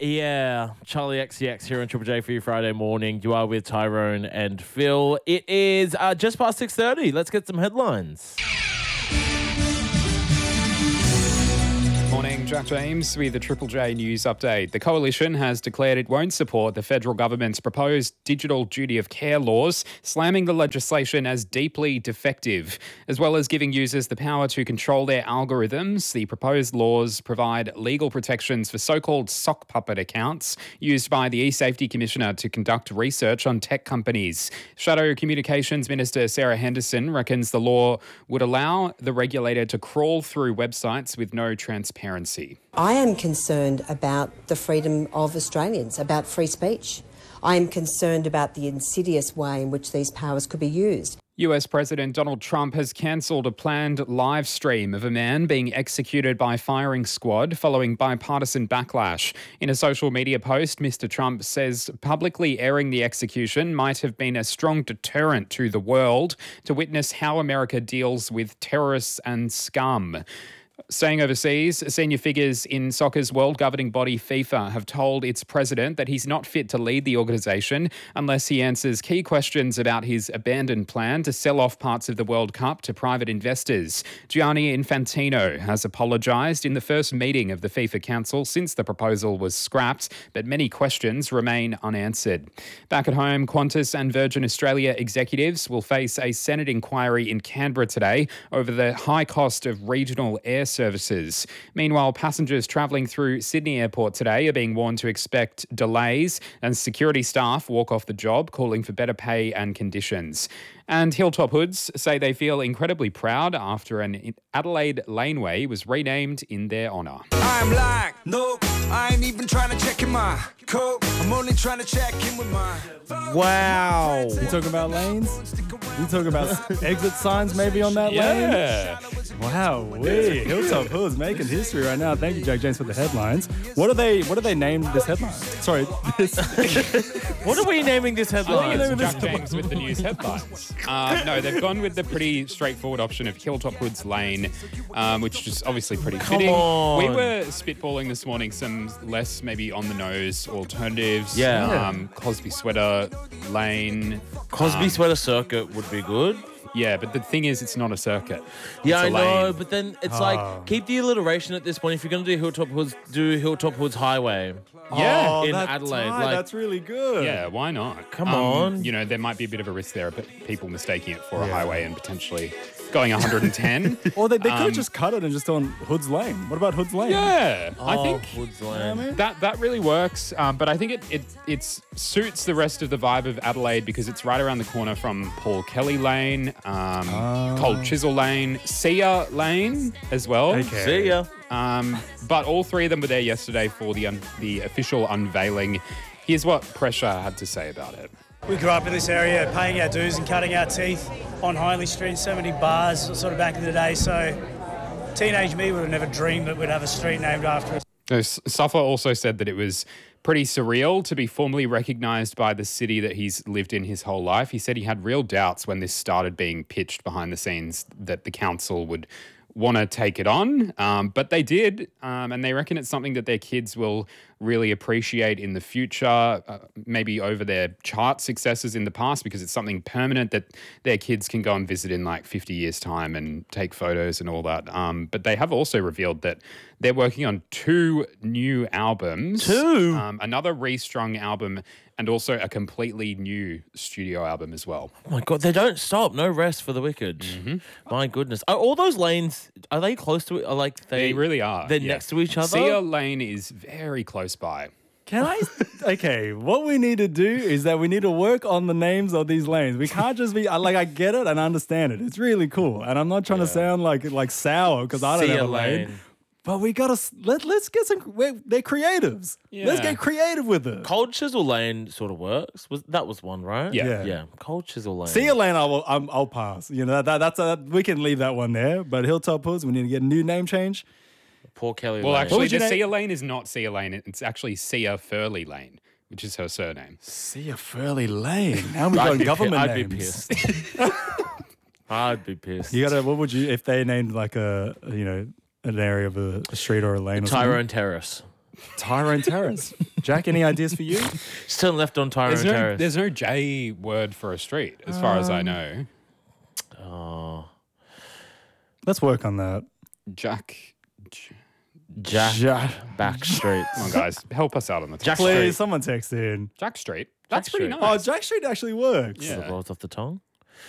Yeah, Charlie XCX here on Triple J for you Friday morning. You are with Tyrone and Phil. It is just past 6:30. Let's get some headlines. Morning, Jack James with the Triple J News Update. The Coalition has declared it won't support the federal government's proposed digital duty of care laws, slamming the legislation as deeply defective. As well as giving users the power to control their algorithms, the proposed laws provide legal protections for so-called sock puppet accounts used by the eSafety Commissioner to conduct research on tech companies. Shadow Communications Minister Sarah Henderson reckons the law would allow the regulator to crawl through websites with no transparency. I am concerned about the freedom of Australians, about free speech. I am concerned about the insidious way in which these powers could be used. US President Donald Trump has cancelled a planned live stream of a man being executed by firing squad following bipartisan backlash. In a social media post, Mr. Trump says publicly airing the execution might have been a strong deterrent to the world to witness how America deals with terrorists and scum. Staying overseas, senior figures in soccer's world governing body FIFA have told its president that he's not fit to lead the organisation unless he answers key questions about his abandoned plan to sell off parts of the World Cup to private investors. Gianni Infantino has apologised in the first meeting of the FIFA Council since the proposal was scrapped, but many questions remain unanswered. Back at home, Qantas and Virgin Australia executives will face a Senate inquiry in Canberra today over the high cost of regional air services. Meanwhile, passengers travelling through Sydney Airport today are being warned to expect delays, and security staff walk off the job, calling for better pay and conditions. And Hilltop Hoods say they feel incredibly proud after an Adelaide laneway was renamed in their honour. I'm like, no, I ain't even trying to check in my code. I'm only trying to check in with my... Wow. You talking about lanes? You talking about exit signs maybe on that lane? Yeah. Wow, Hilltop Hoods making history right now. Thank you, Jack James, for the headlines. What do they name this headline? Sorry, this. What are we naming this headline? It's Jack James with the news headlines. No, they've gone with the pretty straightforward option of Hilltop Hoods Lane, which is obviously pretty fitting. on. We were spitballing this morning some less maybe on the nose alternatives. Yeah. Cosby Sweater Lane. Cosby Sweater Circuit would be good. Yeah, but the thing is, it's not a circuit. Yeah, I It's a know, lane. but then it's like, keep the alliteration at this point. If you're going to do Hilltop Hoods, do Hilltop Hoods Highway. Yeah. in that's Adelaide, tight. like- That's really good. Yeah, why not? Come on. You know, there might be a bit of a risk there, but people mistaking it for a highway and potentially going 110. Or they could have just cut it and just done Hoods Lane. What about Hoods Lane? Yeah, I Oh, think Hoods You know Lane. what I mean? that really works. But I think it suits the rest of the vibe of Adelaide because it's right around the corner from Paul Kelly Lane, Cold Chisel Lane, Sia Lane as well. Okay. See ya. But all three of them were there yesterday for the official unveiling. Here's what Pressure had to say about it. We grew up in this area paying our dues and cutting our teeth on Hindley Street, so many bars sort of back in the day, so teenage me would have never dreamed that we'd have a street named after us. Suffer also said that it was pretty surreal to be formally recognised by the city that he's lived in his whole life. He said he had real doubts when this started being pitched behind the scenes that the council would want to take it on, but they did, and they reckon it's something that their kids will really appreciate in the future, maybe over their chart successes in the past, because it's something permanent that their kids can go and visit in like 50 years' time and take photos and all that. But they have also revealed that they're working on 2 new albums. 2? Another restrung album and also a completely new studio album as well. Oh my God, they don't stop. No rest for the wicked. Mm-hmm. My goodness. Are all those lanes, are they close to it? Are like They really are. They're yeah. next to each other? Sia Lane is very close by. Can I? Okay, what we need to do is that we need to work on the names of these lanes. We can't just be like, I get it and understand it. It's really cool, and I'm not trying to sound like sour because I don't Sia have a lane. But we gotta let's get some. They're creatives. Let's Yeah. get creative with it. Cold Chisel Lane sort of works. That was one, right? Yeah. Yeah. Cold Chisel Lane. Sia Lane, I'll pass. You know that's we can leave that one there. But Hilltop Hoods, we need to get a new name change. Poor Kelly Well, Lane. actually, would you the name- Sia Lane is not Sia Lane. It's actually Sia Furley Lane, which is her surname. Sia Furley Lane. Now we've got government I'd names. be pissed. I'd be pissed. You gotta. What would you if they named like an area of a street or a lane? Or Tyrone Terrace. Tyrone Terrace. Jack, any ideas for you? Just turn left on Tyrone Terrace. There's no J word for a street, as far as I know. Oh. Let's work on that. Jack. Back Street. Come on, guys. Help us out on the text. Please, Street. someone text in. Jack Street. That's pretty Street. nice. Oh, Jack Street actually works. Yeah. Rolls off the tongue.